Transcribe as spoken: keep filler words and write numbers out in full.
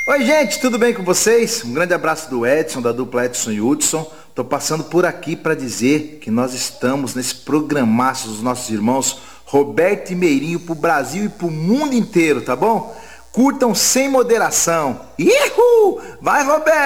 Oi, gente, tudo bem com vocês? Um grande abraço do Edson, da dupla Edson e Hudson. Tô passando por aqui para dizer que nós estamos nesse programaço dos nossos irmãos Roberto e Meirinho pro Brasil e pro mundo inteiro, tá bom? Curtam sem moderação. Ihu! Vai, Roberto!